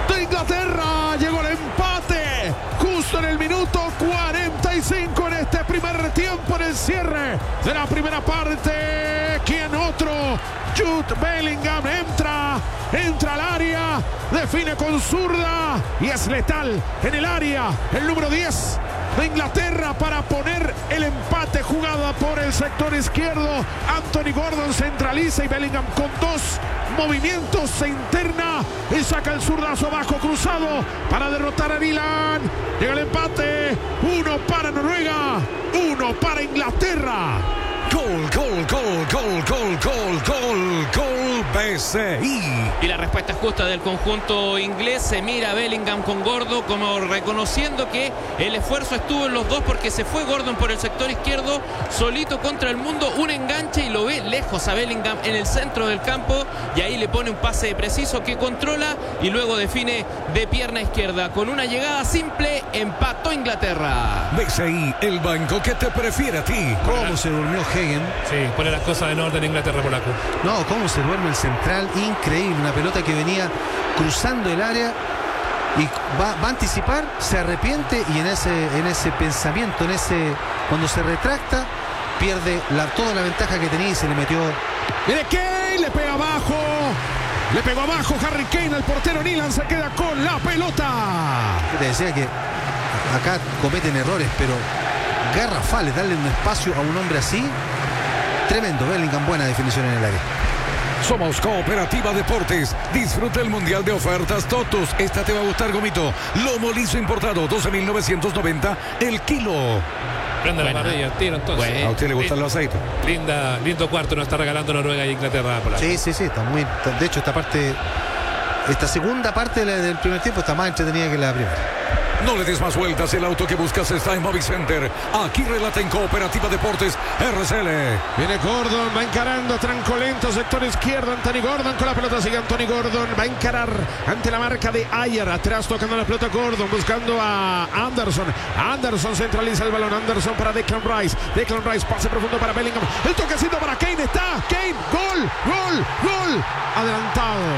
de Inglaterra. Llegó el empate justo en el minuto 45 en este primer tiempo, en el cierre de la primera parte. ¿Quién otro? Jude Bellingham entra al área, define con zurda y es letal en el área. El número 10 de Inglaterra para poner el empate, jugada por el sector izquierdo. Anthony Gordon centraliza y Bellingham con dos movimientos se interna y saca el zurdazo abajo cruzado para derrotar a Milan. Llega el empate, 1 para Noruega, 1 para Inglaterra. Gol, gol, gol, gol, gol, gol, gol, gol, BCI. Y la respuesta justa del conjunto inglés. Se mira a Bellingham con Gordon como reconociendo que el esfuerzo estuvo en los dos, porque se fue Gordon por el sector izquierdo solito contra el mundo, un enganche, y lo ve lejos a Bellingham en el centro del campo, y ahí le pone un pase preciso que controla y luego define de pierna izquierda. Con una llegada simple empató Inglaterra. BCI, el banco que te prefiere a ti. ¿Cómo se durmió Hagen? Sí, pone las cosas en orden Inglaterra, polaco. No, cómo se duerme el central, increíble. Una pelota que venía cruzando el área y va a anticipar, se arrepiente, y en ese pensamiento, cuando se retracta, pierde toda la ventaja que tenía y se le metió. Mire Kane, le pega abajo. Le pegó abajo Harry Kane al portero. Nilan se queda con la pelota. Te decía que acá cometen errores, pero garrafales, darle un espacio a un hombre así. Tremendo. Bellingham, buena definición en el área. Somos Cooperativa Deportes. Disfruta el mundial de ofertas Totus. Esta te va a gustar, Gomito. Lomo liso importado, 12.990 el kilo. Prende la parrilla, tiro entonces. ¿A usted le gustan los aceites? Lindo cuarto nos está regalando Noruega e Inglaterra, polaco. Sí, está muy. De hecho, esta segunda parte del primer tiempo está más entretenida que la primera. No le des más vueltas, el auto que buscas está en Movicenter. Aquí relata en Cooperativa Deportes RCL. Viene Gordon, va encarando, tranco lento, sector izquierdo. Anthony Gordon con la pelota, sigue Anthony Gordon, va a encarar ante la marca de Ayer. Atrás tocando la pelota Gordon, buscando a Anderson. Anderson centraliza el balón. Anderson para Declan Rice. Declan Rice, pase profundo para Bellingham. El toquecito para Kane, está Kane, gol, adelantado.